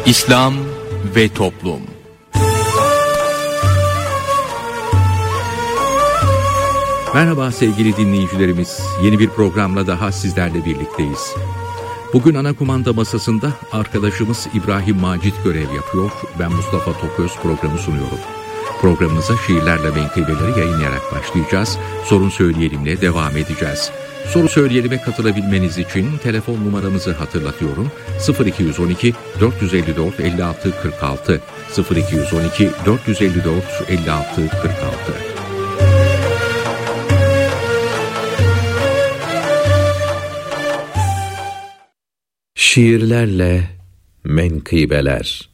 İslam ve Toplum. Merhaba sevgili dinleyicilerimiz. Yeni bir programla daha sizlerle birlikteyiz. Bugün ana kumanda masasında arkadaşımız İbrahim Macit görev yapıyor. Ben Mustafa Toköz programı sunuyorum. Programımıza şiirlerle menkıbeleri yayınlayarak başlayacağız. Sorun Söyleyelim'le devam edeceğiz. Soru Söyleyelim'e katılabilmeniz için telefon numaramızı hatırlatıyorum. 0212 454 56 46 0212 454 56 46. Şiirlerle menkıbeler.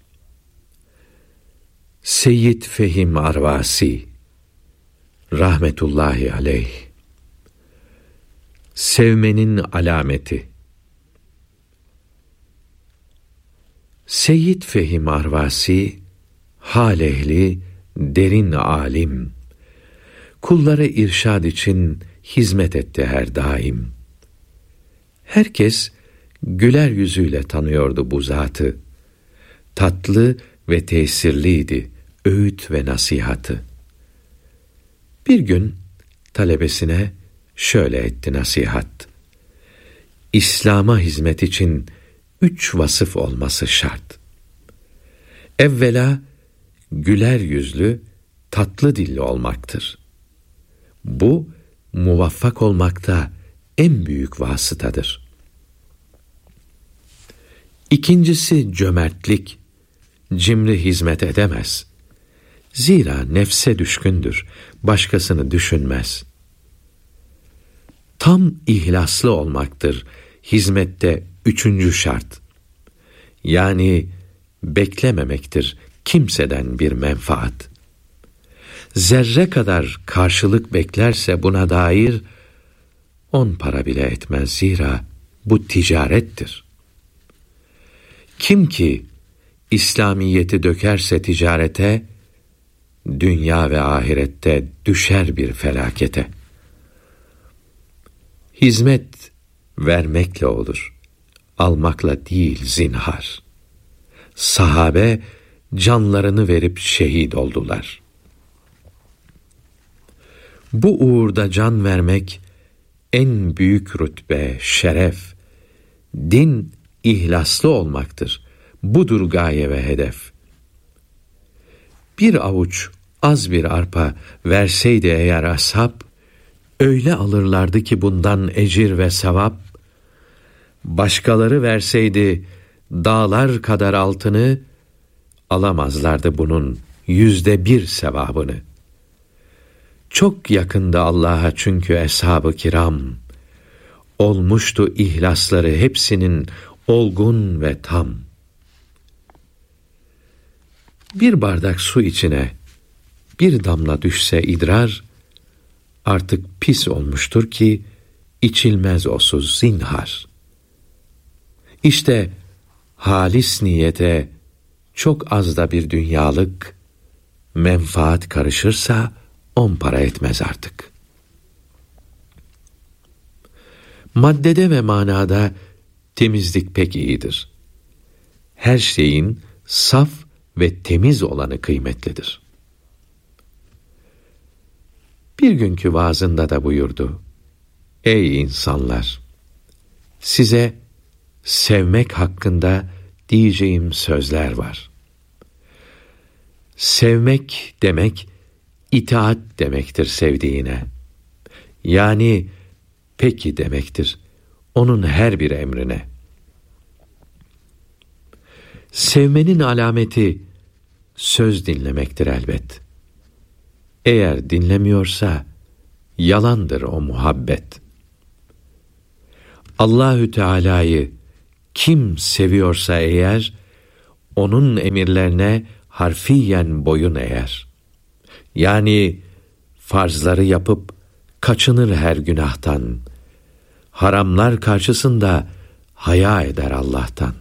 Seyyid Fehim Arvasi rahmetullahi aleyh. Sevmenin alameti. Seyyid Fehim Arvasi, hal ehli, derin alim. Kullara irşad için hizmet etti her daim. Herkes güler yüzüyle tanıyordu bu zatı. Tatlı ve tesirliydi öğüt ve nasihatı. Bir gün talebesine şöyle etti nasihat: İslam'a hizmet için 3 vasıf olması şart. Evvela güler yüzlü, tatlı dilli olmaktır. Bu muvaffak olmakta en büyük vasıtadır. İkincisi cömertlik, cimri hizmet edemez. Zira nefse düşkündür, başkasını düşünmez. Tam ihlaslı olmaktır hizmette 3. şart. Yani beklememektir kimseden bir menfaat. Zerre kadar karşılık beklerse buna dair 10 para bile etmez, zira bu ticarettir. Kim ki İslamiyeti dökerse ticarete, dünya ve ahirette düşer bir felakete. Hizmet vermekle olur, almakla değil zinhar. Sahabe canlarını verip şehit oldular. Bu uğurda can vermek en büyük rütbe, şeref. Din ihlaslı olmaktır. Budur gaye ve hedef. Bir avuç az bir arpa verseydi eğer ashab, öyle alırlardı ki bundan ecir ve sevap. Başkaları verseydi dağlar kadar altını, alamazlardı bunun 100'de 1 sevabını. Çok yakında Allah'a çünkü eshab-ı kiram, olmuştu ihlasları hepsinin olgun ve tam. Bir bardak su içine bir damla düşse idrar, artık pis olmuştur ki içilmez o su zinhar. İşte halis niyete çok az da bir dünyalık menfaat karışırsa 10 para etmez artık. Maddede ve manada temizlik pek iyidir. Her şeyin saf ve temiz olanı kıymetlidir. Bir günkü vaazında da buyurdu: Ey insanlar! Size sevmek hakkında diyeceğim sözler var. Sevmek demek, itaat demektir sevdiğine. Yani peki demektir onun her bir emrine. Sevmenin alameti söz dinlemektir elbet. Eğer dinlemiyorsa yalandır o muhabbet. Allahü Teala'yı kim seviyorsa eğer, onun emirlerine harfiyen boyun eğer. Yani farzları yapıp kaçınır her günahtan. Haramlar karşısında haya eder Allah'tan.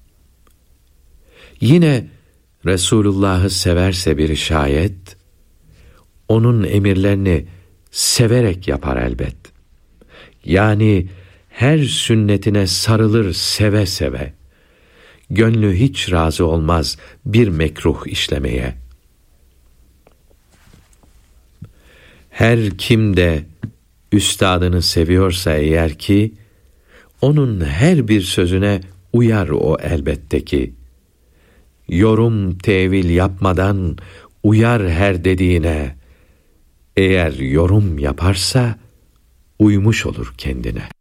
Yine Resulullah'ı severse bir şayet, onun emirlerini severek yapar elbet. Yani her sünnetine sarılır seve seve. gönlü hiç razı olmaz bir mekruh işlemeye. Her kim de üstadını seviyorsa eğer ki, onun her bir sözüne uyar o elbette ki. Yorum tevil yapmadan uyar her dediğine. Eğer yorum yaparsa uymuş olur kendine.